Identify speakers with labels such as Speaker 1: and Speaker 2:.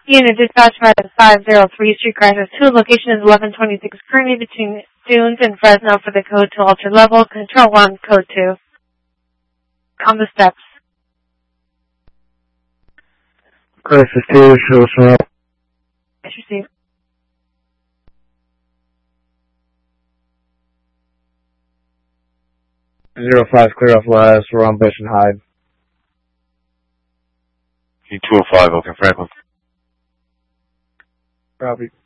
Speaker 1: Unit dispatch by 503 Street Crisis 2. Location is 1126 Kearny between Dunes and Fresno for the code to alter level. Control 1, code 2. On the steps.
Speaker 2: Crisis 2, show us around.
Speaker 1: Yes, received.
Speaker 2: .05, clear off last. We're on Bush and Hyde.
Speaker 3: T205, okay, Franklin.
Speaker 2: Copy.